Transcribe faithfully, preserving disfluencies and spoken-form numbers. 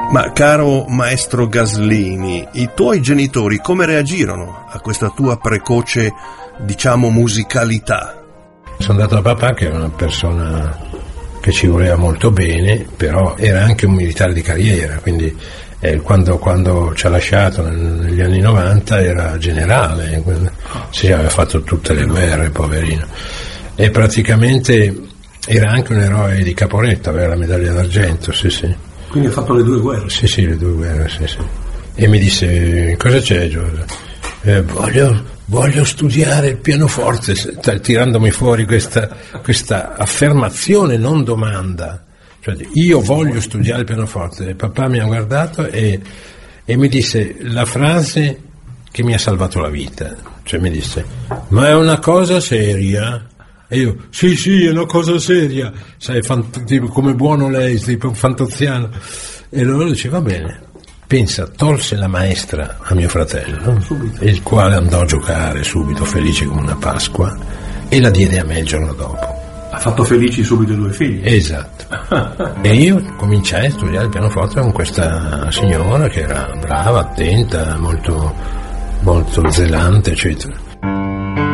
Ma caro maestro Gaslini, i tuoi genitori come reagirono a questa tua precoce, diciamo, musicalità? Sono andato da papà, che è una persona che ci voleva molto bene, però era anche un militare di carriera, quindi eh, quando, quando ci ha lasciato negli anni novanta era generale, si aveva fatto tutte le guerre, poverino, e praticamente era anche un eroe di Caporetto, aveva la medaglia d'argento, sì sì. Quindi ha fatto le due guerre? Sì, sì, le due guerre, sì, sì. E mi disse, cosa c'è, Giorgio? Eh, voglio, voglio studiare il pianoforte, st- tirandomi fuori questa, questa affermazione, non domanda. Cioè, io voglio studiare il pianoforte. E papà mi ha guardato e, e mi disse la frase che mi ha salvato la vita. Cioè mi disse, ma è una cosa seria? E io, sì sì, è una cosa seria, sai, fant- tipo, come buono lei, tipo fantoziano. E allora dice, va bene, pensa, tolse la maestra a mio fratello, subito. Il quale andò a giocare subito, felice come una Pasqua, e la diede a me il giorno dopo. Ha fatto felici subito i due figli? Esatto. E io cominciai a studiare il pianoforte con questa signora che era brava, attenta, molto, molto zelante, eccetera.